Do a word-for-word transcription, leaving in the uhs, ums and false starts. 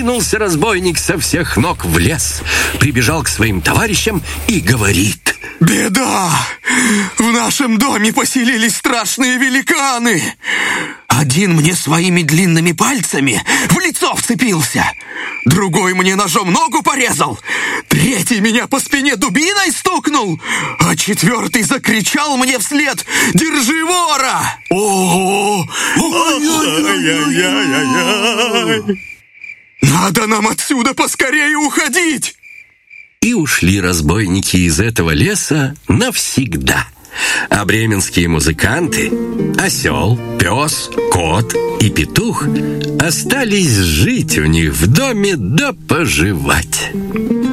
Кинулся разбойник со всех ног в лес, прибежал к своим товарищам и говорит: «Беда! В нашем доме поселились страшные великаны! Один мне своими длинными пальцами в лицо вцепился, другой мне ножом ногу порезал, третий меня по спине дубиной стукнул, а четвертый закричал мне вслед: «Держи вора!» О, надо нам отсюда поскорее уходить! И ушли разбойники из этого леса навсегда. А бременские музыканты, осел, пес, кот и петух, остались жить у них в доме да поживать.